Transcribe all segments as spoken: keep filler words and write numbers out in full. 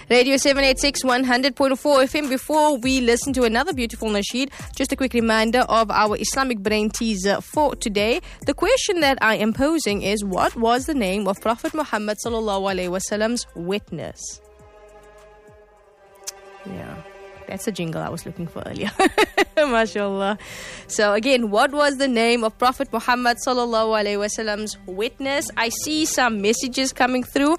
Radio seven eighty-six, one hundred point four F M. Before we listen to another beautiful nasheed, just a quick reminder of our Islamic brain teaser for today. The question that I am posing is, what was the name of Prophet Muhammad sallallahu alaihi wasallam's witness? Yeah, that's the jingle I was looking for earlier. MashaAllah. So again, what was the name of Prophet Muhammad sallallahu alaihi wasallam's witness? I see some messages coming through.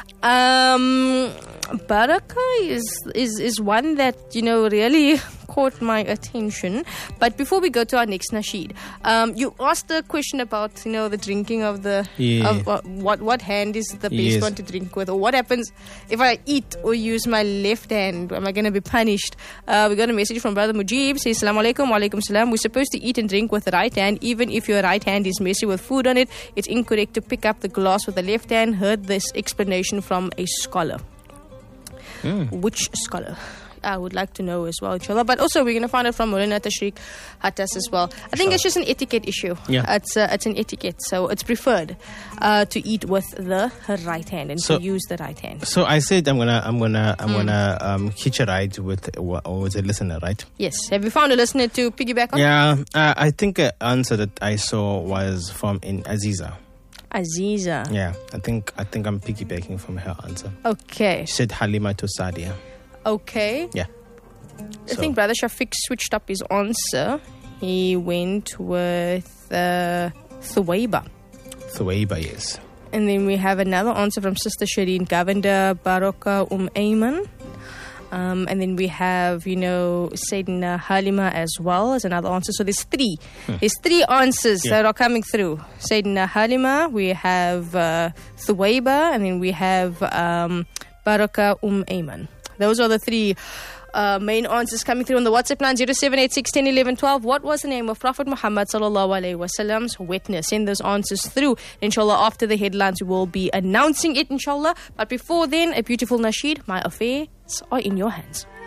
Um, Barakah is, is, is one that, you know, really caught my attention. But before we go to our next nasheed, um, you asked a question about, you know, the drinking of the, yeah. of, uh, what, what hand is the best yes. one to drink with, or what happens if I eat or use my left hand? Am I going to be punished? Uh, we got a message from Brother Mujib, says, Assalamu alaikum, wa alaikum salam. We're supposed to eat and drink with the right hand, even if your right hand is messy with food on it. It's incorrect to pick up the glass with the left hand. Heard this explanation from a scholar. Mm. Which scholar? I would like to know as well, inshallah. But also, we're going to find out from Maulana Tashriq Hattas as well. I think sure. it's just an etiquette issue. Yeah. It's, uh, it's an etiquette. So it's preferred uh, to eat with the right hand and so, to use the right hand. So I said I'm gonna I'm gonna I'm mm. gonna um, hitch a ride with or with a listener, right? Yes. Have you found a listener to piggyback on? Yeah. Uh, I think an answer that I saw was from in Aziza. Aziza. Yeah. I think I think I'm piggybacking from her answer. Okay. She said Halima to Sadia. Okay. Yeah. I so. think Brother Shafiq switched up his answer. He went with uh, Thuwaiba. Thuwaiba, yes. And then we have another answer from Sister Shireen Govender, Baraka Um Ayman. Um, and then we have, you know, Sayyidina Halima as well as another answer. So there's three. Hmm. There's three answers yeah. that are coming through. Sayyidina Halima, we have uh, Thuwaiba, and then we have um, Baraka Um Ayman. Those are the three uh, main answers coming through on the WhatsApp line zero seven eight six, one zero one one, one two. What was the name of Prophet Muhammad sallallahu alaihi wasallam's witness? Send those answers through. Inshallah, after the headlines, we will be announcing it, inshallah. But before then, a beautiful nasheed. My affairs are in your hands.